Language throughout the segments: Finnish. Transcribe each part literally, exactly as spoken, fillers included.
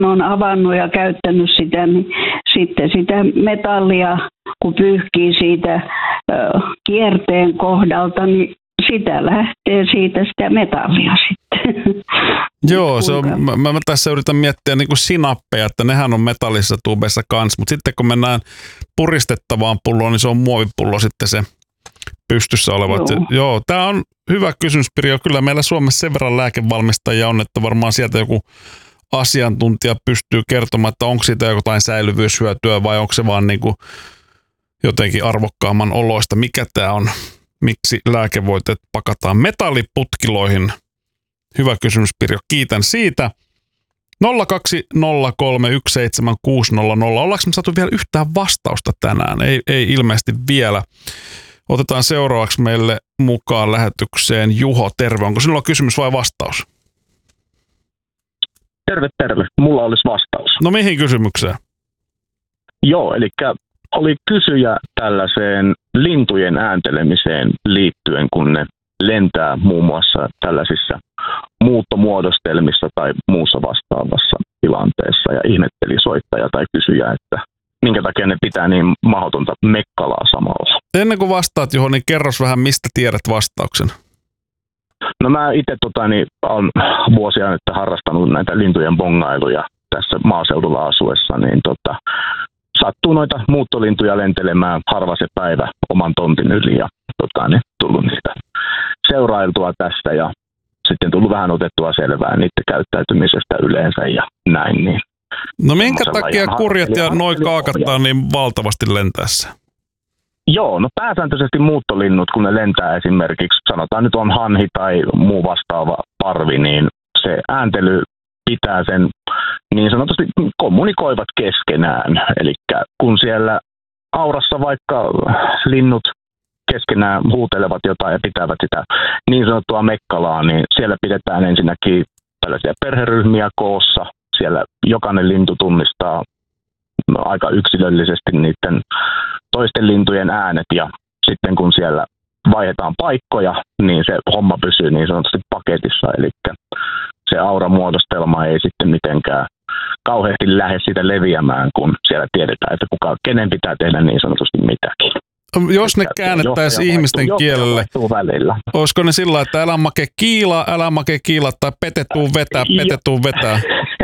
mä oon avannut ja käyttänyt sitä, niin sitten sitä metallia, kun pyyhkii siitä ö, kierteen kohdalta, niin sitä lähtee siitä sitä metallia sitten. Joo, se on, mä, mä tässä yritän miettiä niin kuin sinappeja, että nehän on metallisissa tuubeissa kanssa, mutta sitten kun mennään puristettavaan pulloon, niin se on muovipullo sitten se pystyssä oleva. Joo, joo, tämä on hyvä kysymys, Pirjo. Kyllä meillä Suomessa sen verran lääkevalmistajia on, että varmaan sieltä joku asiantuntija pystyy kertomaan, että onko siitä jotain säilyvyyshyötyä vai onko se vaan niin kuin jotenkin arvokkaamman oloista. Mikä tämä on? Miksi lääkevoiteet pakataan metalliputkiloihin? Hyvä kysymys, Pirjo. Kiitän siitä. nolla kaksi nolla kolme yksi seitsemän kuusi nolla nolla. Ollaanko me saatu vielä yhtään vastausta tänään? Ei, ei ilmeisesti vielä. Otetaan seuraavaksi meille mukaan lähetykseen Juho. Terve. Onko sinulla kysymys vai vastaus? Terve, terve. Mulla olisi vastaus. No mihin kysymykseen? Joo, eli oli kysyjä tällaiseen lintujen ääntelemiseen liittyen, kun ne lentää muun muassa tällaisissa muuttomuodostelmissa tai muussa vastaavassa tilanteessa. Ja ihmetteli soittaja tai kysyjä, että minkä takia ne pitää niin mahdotonta mekkalaa samalla. Ennen kuin vastaat, Juho, niin kerros vähän, mistä tiedät vastauksen. No mä itse tota, niin, olen vuosia nyt harrastanut näitä lintujen bongailuja tässä maaseudulla asuessa, niin tota, sattuu noita muuttolintuja lentelemään harva se päivä oman tontin yli ja tota, niin, tullut niitä seurailtua tästä ja sitten tullut vähän otettua selvää niiden käyttäytymisestä yleensä ja näin. Niin. No minkä takia kurjat ja noi kaakattaa niin valtavasti lentäessä? Joo, no pääsääntöisesti muuttolinnut, kun ne lentää esimerkiksi, sanotaan nyt on hanhi tai muu vastaava parvi, niin se ääntely pitää sen niin sanotusti kommunikoivat keskenään. Eli kun siellä aurassa vaikka linnut keskenään huutelevat jotain ja pitävät sitä niin sanottua mekkalaa, niin siellä pidetään ensinnäkin tällaisia perheryhmiä koossa. Siellä jokainen lintu tunnistaa aika yksilöllisesti niiden toisten lintujen äänet ja sitten kun siellä vaihdetaan paikkoja, niin se homma pysyy niin sanotusti paketissa. Eli se auramuodostelma ei sitten mitenkään kauheasti lähde sitä leviämään, kun siellä tiedetään, että kuka, kenen pitää tehdä niin sanotusti mitäkin. Jos ne käännettäisiin ihmisten vaihtuu, kielelle, olisiko ne sillä, että älä make kiila, älä make kiila tai pete tuu vetää, pete tuu vetää?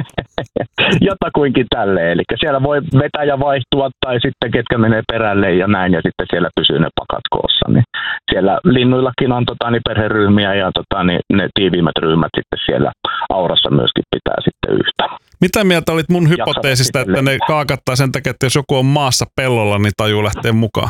Jotakuinkin tälleen, eli siellä voi vetää ja vaihtua tai sitten ketkä menee perälle ja näin ja sitten siellä pysyy ne pakat koossa. Niin siellä linnuillakin on tota, niin perheryhmiä ja tota, niin ne tiiviimmät ryhmät sitten siellä aurassa myöskin pitää sitten yhtä. Mitä mieltä olit mun hypoteesista, että ne kaakattaa sen takia, että jos joku on maassa pellolla, niin tajuu lähteä mukaan?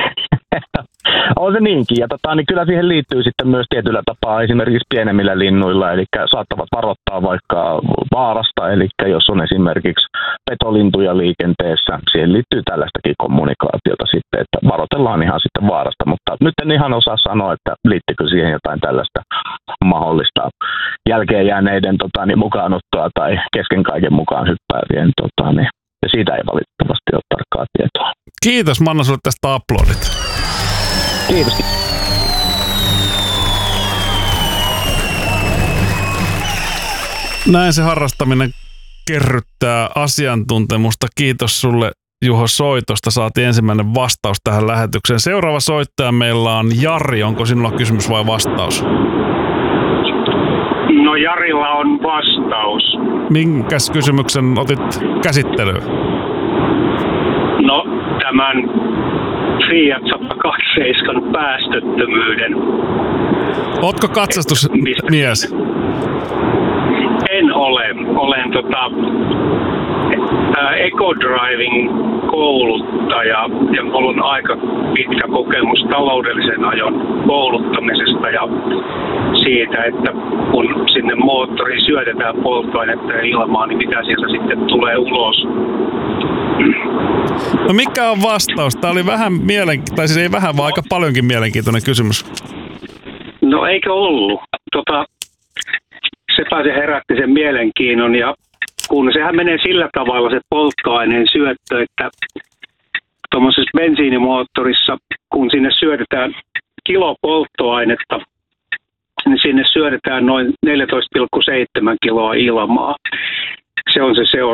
On se niinkin, ja tota, niin kyllä siihen liittyy sitten myös tietyllä tapaa esimerkiksi pienemmillä linnuilla, eli saattavat varoittaa vaikka vaarasta, eli jos on esimerkiksi petolintuja liikenteessä, siihen liittyy tällaistakin kommunikaatiota sitten, että varoitellaan ihan sitten vaarasta, mutta nyt en ihan osaa sanoa, että liittyykö siihen jotain tällaista mahdollista jälkeen jääneiden tota, niin mukaanottoa tai kesken kaiken mukaan hyppäävien, tota, niin, ja siitä ei valitettavasti ole tarkkaa tietoa. Kiitos, mä annan sulle tästä aplodit. Kiitos. Näin se harrastaminen kerryttää asiantuntemusta. Kiitos sulle, Juho, soitosta. Saatiin ensimmäinen vastaus tähän lähetykseen. Seuraava soittaja meillä on Jari. Onko sinulla kysymys vai vastaus? No Jarilla on vastaus. Minkäs kysymyksen otit käsittelyyn? No tämän Fiat sata kaksikymmentäseitsemän päästöttömyyden. Ootko katsastusmies? En ole. Olen tota, eco-driving kouluttaja ja minulla on aika pitkä kokemus taloudellisen ajon kouluttamisesta ja siitä, että kun sinne moottoriin syötetään polttoainetta ja ilmaa, niin mitä sieltä sitten tulee ulos. No mikä on vastaus? Tämä oli vähän mielenkiintoinen, tai siis ei vähän, vaan aika paljonkin mielenkiintoinen kysymys. No eikö ollut? Tota, sepä se herätti sen mielenkiinnon ja kun sehän menee sillä tavalla se polttoaineen syöttö, että tuommoisessa bensiinimoottorissa, kun sinne syötetään kilo polttoainetta, niin sinne syötetään noin neljätoista pilkku seitsemän kiloa ilmaa. Se on se